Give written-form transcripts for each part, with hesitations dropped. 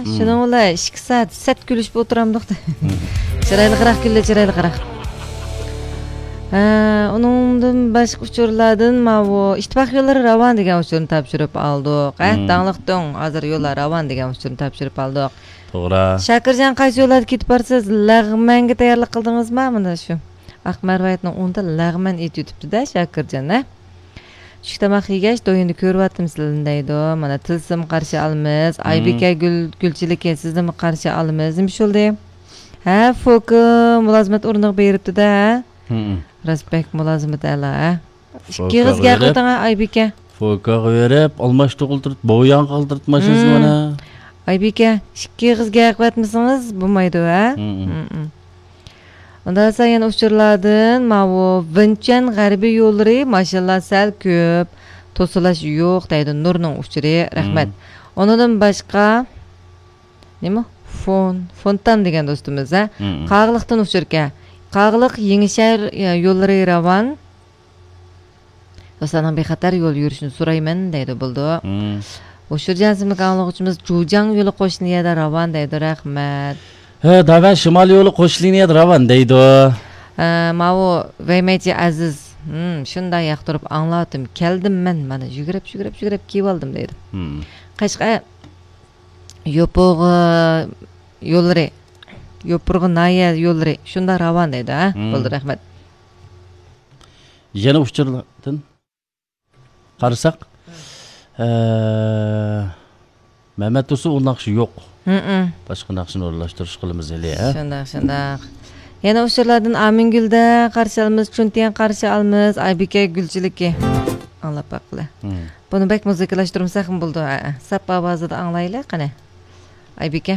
Şunun ola 2 saat set gülüşüp oturamdık da. Çıraylıqıрақ gülle çıraylıqıрақ. Onundan başka uçurlardan mavu İttifak yolları ravan degan uçurunu tapşırıp aldık. Dağlıqdın hazır yollar ravan degan uçurunu tapşırıp aldık. To'g'ri. Shakirjon qaysi yo'llarga ketib borsiz? Lag'manga tayyorlik qildingizmi? Mana shu. Aqmarvayatning o'nda lag'man et yutibdi-da Shakirjon, a? Shu tamoq yegach do'yinni ko'ryaptim sizlarni deydi. Mana tilsim qarshi olmiz. Aybeka gulchilik sizni qarshi olmiz. Nima shuldi? Ha, foki mulozimat o'rniga beribdi-da. Rasbek mulozimat ala. Ikki qizga qo'ytanga Aybeka. Foki verib, almashtirib, bo'yan qoldirtmashingiz mana. Aybeka, ikki qizga qo'yatmisingiz? Bo'lmaydi, ha? Ondan sonra yana uçurlardan mavu Vinchan g'arbiy yo'llari mashallah sal ko'p, to'salash yo'q deydi Nurning uçuri. Rahmat. Ondan boshqa nima? Fontan degan do'stimiz, ha? Qag'liqdan uçurga. Qag'liq Yengishar yo'llari ravan. Do'stlarning bexatar yo'l yurishini so'rayman deydi bo'ldi. Uçurjan simli qag'liqchimiz Jujang yo'li qo'shniyada ravan deydi. Rahmat. Davan shimol yo'li qo'shliniyada ravan deydi. Mavu Veymechi Aziz. Shunday yoqtirib anglatim. Keldim men mana yugurib kelib oldim deydi. Qashqa yo'pog'i yo'llari, yo'pirg'i naya yo'llari shunda ravan deydi, ha? Bo'ldi, rahmat. Yana uchurlardan qarasak, Mehmet Usu o naqshi yo'q. Başqa naqshini o'rlashtirish qilamiz hali, ha? Shundoq. Yana ushlardan Amingulda qarshi olamiz, Chuntiyan qarshi olamiz, Aybeka gulchilikka. Anglab baqla. Buni bak muzikalashtirsak ham bo'ldi. Sap ovozida anglaylik qani. Aybeka.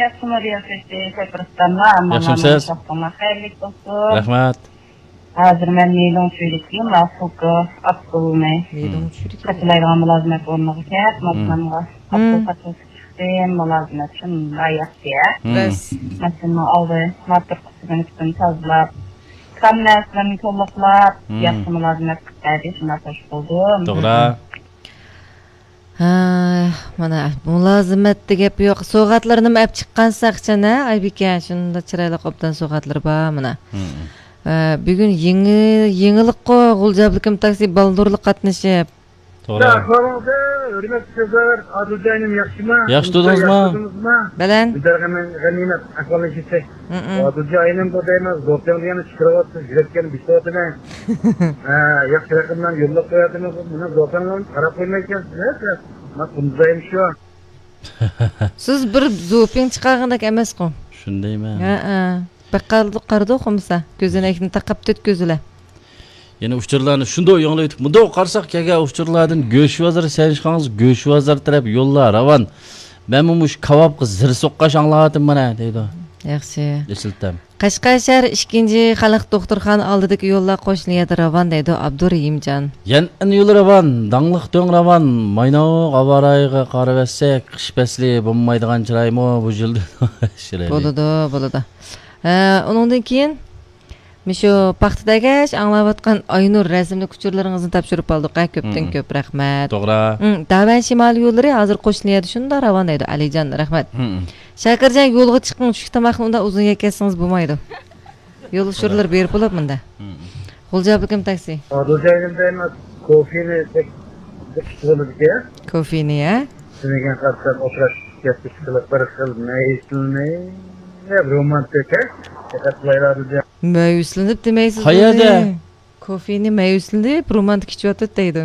Yaxshimisiz? Rahmat. Hozir men Meydon Chuylikdayim, Afuka Abdulmay. Meydon Chuylik. Qatlaydigan mulozimat o'rniga kelib, mas'ulga Abdul mulozimat uchun ayaqcha. Bas. Mas'ulni oldi, motor qismini tozalab, kamlarni to'liqlab, yaxshi mulozimat qildi, shunday qo'shib bo'ldi. To'g'ri. Mana mulozimatda gap yo'q. So'g'atlarni olib chiqqansaqchana, Aybeka, shunda chiroyli qopdan so'g'atlar bor mana. Bugun yengillik g'uljablikam taksi baldurlik qatnashib. To'g'ri. Hurmatli sizlar, Adiljonim yaxshimi? Yaxshi turdingizmi? Balan. Bidargaman g'animat aqllanishdi. Adiljonim bu deymiz, zo'rtangani chiqaryapti, yurakkan bishotini. Yaxshi raqamdan yo'llab qo'yadimiz, buni zo'rtangdan qarab qo'ymaysiz. Men bundayim shu. Siz bir zo'ping chiqargandek emas-ku. Shundaymi? Qardi o'qimsa, ko'zinakni taqab tut ko'zila. Yana uchurlarni shunday yonglaytib, bunda qarsak kaga uchurlardan go'sh vazir sanishqangiz go'sh vazir taraf yo'llar ravan. Men mush kebab qiz zir so'qqash angladim mana deydi. Yaxshi. Esiltam. Qashqashar 2-xalq doktorxona oldidagi yo'llar qo'shniyada ravan deydi Abdurahimjon. Yan yo'l ravan, dangliq to'ng ravan, mayno avarayga qarab etsak, qish fasli bo'lmaydigan chiroymi bu yilda. Bo'ladi. Ondan keyin Misho paxtadagi anglayotgan Aynur rasmli kuchurlaringizni topshirib oldik. Ko'pdan ko'p rahmat. To'g'ri. Davan shimol yo'llari hozir qo'shniyada shunda ravan deydi Alijon, rahmat. Shakirjon yo'lga chiqing, shu tamoqni unda uzun yekasangiz bo'lmaydi. Yo'l ushurlar berib bo'lib bunda. G'uljablikam taksi. Adiljonimda kofini tekshirishga. Kofini, ha? Sizga qarab o'tirash kerak qilib bir xil mayisni romantik Mayuslanib demaysiz. Qayerda? Kofini mayuslanib romantik ichiyotdi deydi.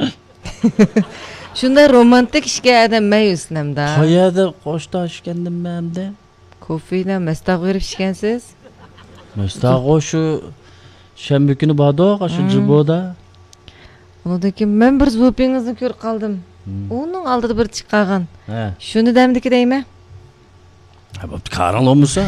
Shunda romantik ishga adam mayuslamda. Qayerda qo'shta ishgandim menimda? Kofini mastaq berib ishgansiz? Mastaq shu shanba kuni bordi, shu jiboda. Undan keyin men bir zo'pingizni ko'rib qoldim. Uning oldida bir chiqqan. Shuni damdiki deymi? Bo'pti, qaranglar.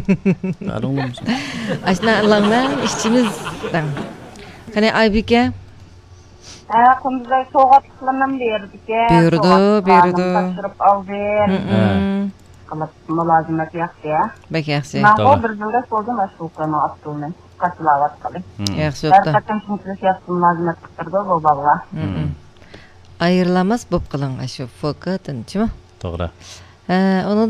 Ashna Allahdan ishchimizdan. Qani Aybeka? Qunduzlar so'g'at qilinam derdi-ki. Berdi. Topshirib oldim. Qilib mulozimat yaxshi. Bak yaxshi. Men bir yilda so'zim ashulkani Abdulni qatlavat qildim. Yaxshi o'tdi. Qachon shunchalik yaxshi mulozimat qildirdi bu bog'lar. Ayirlamas bo'p qiling shu fokatinchimi? To'g'ri.